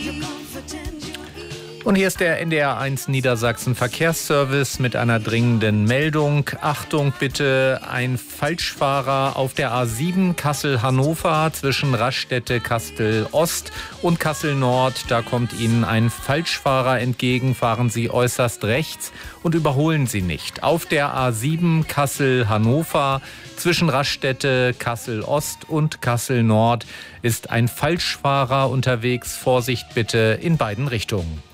Und hier ist der NDR1 Niedersachsen Verkehrsservice mit einer dringenden Meldung. Achtung bitte, ein Falschfahrer auf der A7 Kassel-Hannover zwischen Raststätte Kastel-Ost und Kassel-Nord. Da kommt Ihnen ein Falschfahrer entgegen. Fahren Sie äußerst rechts und überholen Sie nicht. Auf der A7 Kassel-Hannover zwischen Raststätte Kassel-Ost und Kassel-Nord ist ein Falschfahrer unterwegs. Vorsicht bitte in beiden Richtungen.